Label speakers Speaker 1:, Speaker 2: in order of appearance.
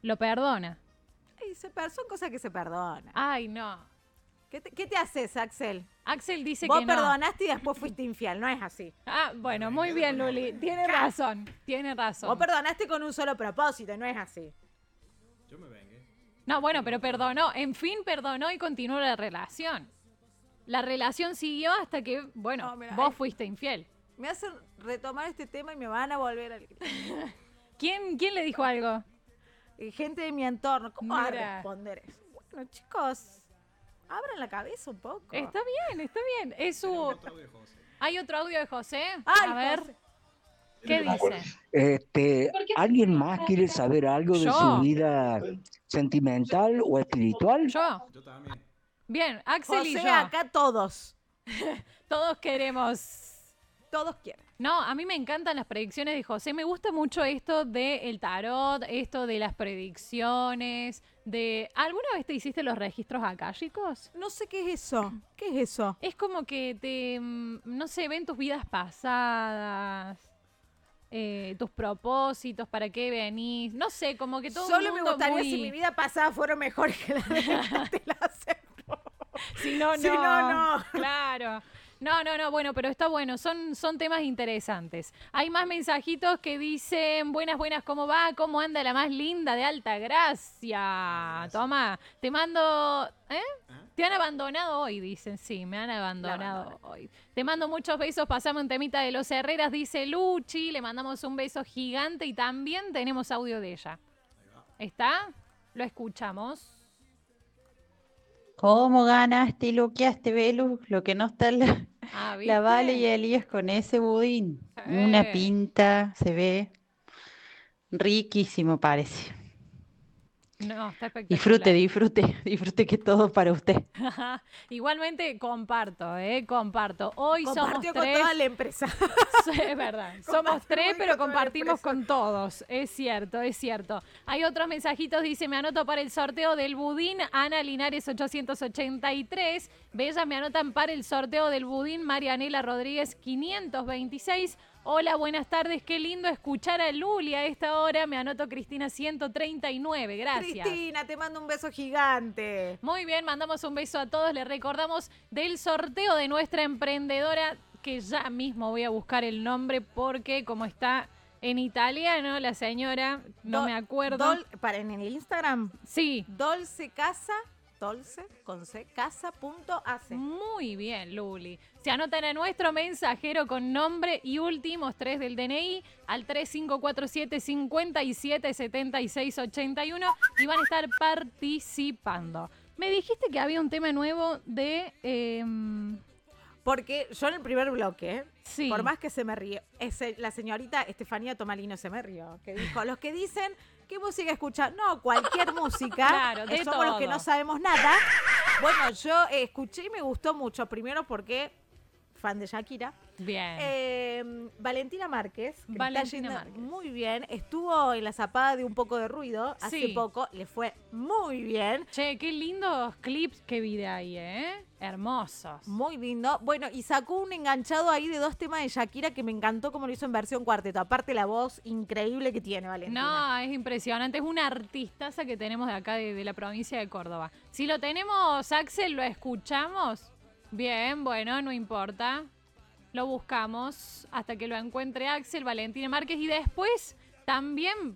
Speaker 1: Lo perdona.
Speaker 2: Ay, son cosas que se perdonan.
Speaker 1: Ay, no.
Speaker 2: ¿Qué te haces, Axel?
Speaker 1: Axel dice
Speaker 2: Vos
Speaker 1: que no.
Speaker 2: perdonaste y después fuiste infiel, no es así.
Speaker 1: Ah, bueno, muy bien, Luli. Tiene razón.
Speaker 2: Vos perdonaste con un solo propósito, no es así.
Speaker 3: Yo me vengué.
Speaker 1: No, bueno, pero perdonó. En fin, perdonó y continuó la relación. La relación siguió hasta que, bueno,
Speaker 2: No, mira,
Speaker 1: vos fuiste infiel.
Speaker 2: Me hacen retomar este tema y me van a volver a...
Speaker 1: ¿Quién le dijo algo?
Speaker 2: Gente de mi entorno, ¿cómo va a
Speaker 1: Mira.
Speaker 2: responder eso? Bueno, chicos, abran la cabeza un poco.
Speaker 1: Está bien, está bien. Es su...
Speaker 3: Otro audio de José.
Speaker 1: ¿Hay otro audio de José?
Speaker 2: Ay,
Speaker 1: A ver,
Speaker 2: José.
Speaker 1: ¿qué dice?
Speaker 4: ¿Alguien más quiere saber algo de
Speaker 1: Yo.
Speaker 4: su vida sentimental o espiritual?
Speaker 1: Yo.
Speaker 3: también.
Speaker 1: Bien, Axel y
Speaker 2: José,
Speaker 1: yo.
Speaker 2: acá todos.
Speaker 1: Todos queremos.
Speaker 2: Todos quieren.
Speaker 1: No, a mí me encantan las predicciones de José. Me gusta mucho esto del tarot, esto de las predicciones, de... ¿Alguna vez te hiciste los registros akáshicos?
Speaker 2: No sé qué es eso. ¿Qué es eso?
Speaker 1: Es como que te, no sé, ven tus vidas pasadas, tus propósitos, para qué venís. No sé, como que todo
Speaker 2: Solo
Speaker 1: el
Speaker 2: me
Speaker 1: mundo
Speaker 2: gustaría
Speaker 1: muy...
Speaker 2: si mi vida pasada fuera mejor que la de esta, te la acepto.
Speaker 1: Si no, no.
Speaker 2: Si no, no.
Speaker 1: Claro. No, bueno, pero está bueno, son temas interesantes. Hay más mensajitos que dicen, buenas, ¿cómo va? ¿Cómo anda la más linda de Altagracia? Toma, te mando... Te han abandonado hoy, dicen, sí, me han abandonado hoy. Te mando muchos besos, pasame un temita de los Herreras, dice Luchi, le mandamos un beso gigante y también tenemos audio de ella. ¿Está? Lo escuchamos.
Speaker 5: ¿Cómo ganaste y loqueaste, Velus? Lo que no está
Speaker 1: ¿Viste?
Speaker 5: la Vale y Elías con ese budín. Una pinta, se ve riquísimo, parece.
Speaker 1: No, está espectacular.
Speaker 5: Disfrute que todo para usted.
Speaker 1: Igualmente comparto. Hoy
Speaker 2: Compartió
Speaker 1: somos
Speaker 2: con
Speaker 1: tres.
Speaker 2: toda la empresa.
Speaker 1: Sí, es verdad. Somos tres, pero compartimos con todos. Es cierto. Hay otros mensajitos, dice, me anoto para el sorteo del budín, Ana Linares 883. Bellas me anotan para el sorteo del budín, Marianela Rodríguez 526. Hola, buenas tardes. Qué lindo escuchar a Luli a esta hora. Me anoto Cristina 139. Gracias.
Speaker 2: Cristina, te mando un beso gigante.
Speaker 1: Muy bien, mandamos un beso a todos. Les recordamos del sorteo de nuestra emprendedora, que ya mismo voy a buscar el nombre porque como está en italiano, la señora, no me acuerdo.
Speaker 2: En el Instagram.
Speaker 1: Sí.
Speaker 2: Dolce con C, casa.ac.
Speaker 1: Muy bien, Luli. Se anotan a nuestro mensajero con nombre y últimos 3 del DNI al 3547 577681 y van a estar participando. Me dijiste que había un tema nuevo de...
Speaker 2: Porque yo en el primer bloque,
Speaker 1: sí,
Speaker 2: por más que se me ríe, la señorita Estefanía Tomalino se me rió, que dijo, los que dicen, ¿qué música escuchan? No, cualquier música,
Speaker 1: claro,
Speaker 2: que
Speaker 1: de
Speaker 2: somos
Speaker 1: todo.
Speaker 2: Los que no sabemos nada. Bueno, yo escuché y me gustó mucho, primero porque fan de Shakira.
Speaker 1: Bien.
Speaker 2: Valentina Márquez, que
Speaker 1: Valentina
Speaker 2: está yendo
Speaker 1: Márquez.
Speaker 2: muy bien, estuvo en la zapada de Un Poco de Ruido hace poco, le fue muy bien.
Speaker 1: Che, qué lindos clips que vi de ahí, hermosos.
Speaker 2: Muy lindo. Bueno, y sacó un enganchado ahí de 2 temas de Shakira que me encantó como lo hizo en versión cuarteto. Aparte la voz increíble que tiene Valentina.
Speaker 1: No, es impresionante. Es una artistaza que tenemos de acá, de la provincia de Córdoba. Si lo tenemos, Axel, lo escuchamos. Bien, bueno, no importa. Lo buscamos hasta que lo encuentre Axel, Valentina Márquez. Y después también